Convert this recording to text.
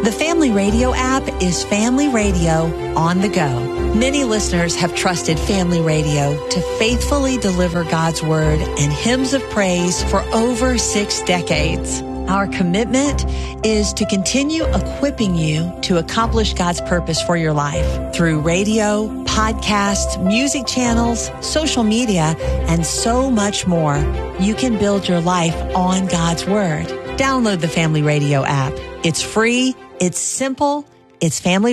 The Family Radio app is family radio on the go. Many listeners have trusted Family Radio to faithfully deliver God's Word and hymns of praise for over 6 decades. Our commitment is to continue equipping you to accomplish God's purpose for your life through radio, podcasts, music channels, social media, and so much more. You can build your life on God's Word. Download the Family Radio app. It's free, it's simple, it's family